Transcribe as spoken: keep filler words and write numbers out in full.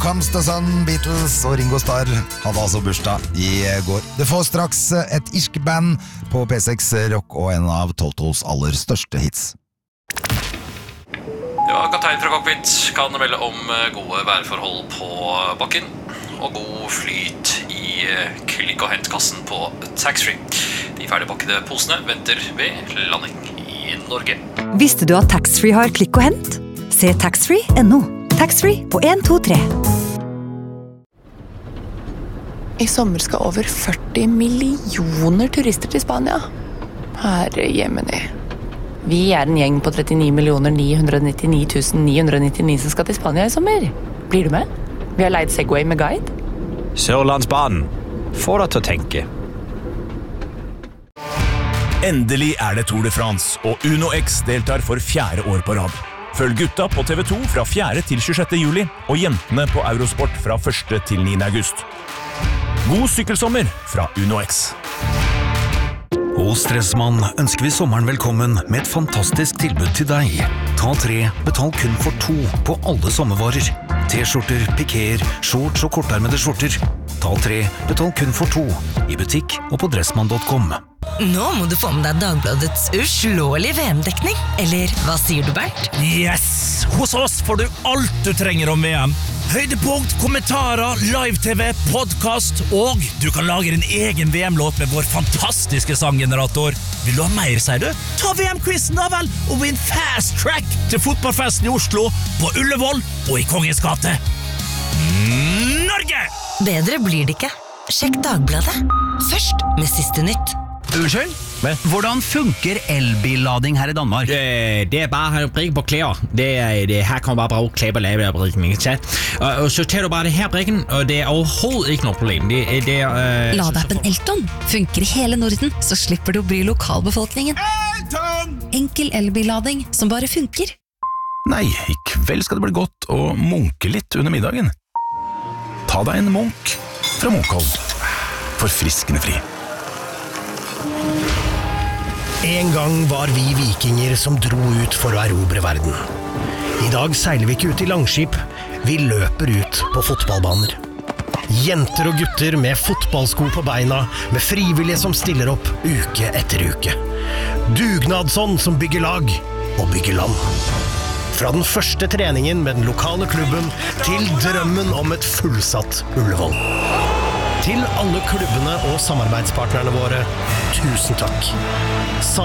Comes the Sun, Beatles og Ringo Starr hadde altså bursdag i går. Det får straks et irsk band på P seks Rock og en av Totos aller største hits. Ja, kaptein fra cockpit kan melde om gode værforhold på bakken og god flyt i klikk- og hentkassen på taxfree. De ferdigpakkede posene venter ved landing i Norge. Visste du at taxfree har klikk og hent? Se taxfree punktum no. Taxfree på en to tre. I sommer skal over førti millioner turister til Spania. Herre jemini. Vi er en gjeng på trettini millioner ni hundre nittini tusen ni hundre nittini som skal til Spania i sommer. Blir du med? Vi har leid Segway med guide. Sørlandsbanen. Få deg til å tenke. Endelig er det Tour de France, og Uno X deltar for fjerde år på rad. Følg gutta på T V to fra fjerde til tjuesjette juli, og jentene på Eurosport fra første til niende august. God sykkelsommer fra Uno X. Hos Dressmann ønsker vi sommeren velkommen med et fantastisk tilbud til deg. Ta tre, betal kun for to på alle sommervarer. T-skjorter, pikéer, shorts og kortarmede skjorter. Ta tre, betal kun for to i butikk og på dressmann punktum com. Nå må du få med deg Dagbladets uslåelige V M-dekning. Eller hva sier du, Bernt? Yes! Hos oss får du alt du trenger om V M. Høydepunkt, kommentarer, live-tv, podcast, og du kan lage din egen V M-låt med vår fantastiske sanggenerator. Vil du ha mer, sier du? Ta V M-quizen da vel, og vinn fast track til fotballfesten i Oslo, på Ullevål og i Kongens gate. Norge! Bedre blir det ikke. Sjekk Dagbladet. Først med siste nytt. Unnskyld? Hvordan funker elbillading her i Danmark? Det, det er bare å brikke på klær. Det, det, her kan man bare bruke klær på lave brikken. Og, og så tar du bare det her brikken, og det er overhovedet ikke noe problem. Det, det er, uh, Ladeappen Elton funker i hele Norden, så slipper du å bry lokalbefolkningen. Elton! Enkel elbillading som bare funker. Nei, i kveld skal det bli godt å munke litt under middagen. Ta deg en munk fra Munkholm. Forfriskende fri. En gang var vi vikinger som dro ut for å erobre verden. I dag seiler vi ikke ut i langskip, vi løper ut på fotballbaner. Jenter og gutter med fotballsko på beina, med frivillige som stiller opp uke etter uke. Dugnadsånd som bygger lag og bygger land. Fra den første treningen med den lokale klubben til drømmen om et fullsatt Ullevål. Til alle klubbene og samarbeidspartnerne våre, tusen takk.